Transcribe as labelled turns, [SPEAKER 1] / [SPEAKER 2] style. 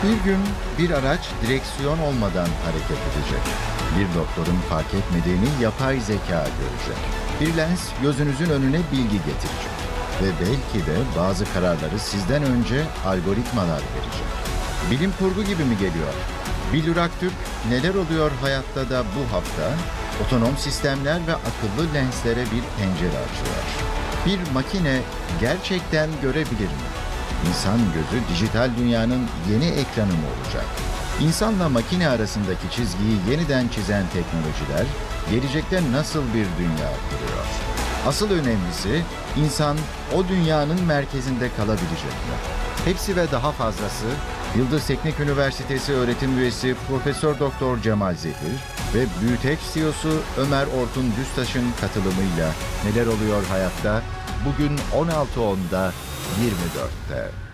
[SPEAKER 1] Bir gün bir araç direksiyon olmadan hareket edecek. Bir doktorun fark etmediğini yapay zeka görecek. Bir lens gözünüzün önüne bilgi getirecek. Ve belki de bazı kararları sizden önce algoritmalar verecek. Bilim kurgu gibi mi geliyor? Bilur Aktürk, neler oluyor hayatta da bu hafta? Otonom sistemler ve akıllı lenslere bir pencere açıyor. Bir makine gerçekten görebilir mi? İnsan gözü dijital dünyanın yeni ekranı mı olacak? İnsanla makine arasındaki çizgiyi yeniden çizen teknolojiler, gelecekte nasıl bir dünya kuruyor? Asıl önemlisi, insan o dünyanın merkezinde kalabilecek mi? Hepsi ve daha fazlası, Yıldız Teknik Üniversitesi öğretim üyesi Profesör Doktor Cemal Zehir ve Büyüteç CEO'su Ömer Orkun Düztaş'ın katılımıyla Neler Oluyor Hayatta? Bugün 16.10'da 24'te.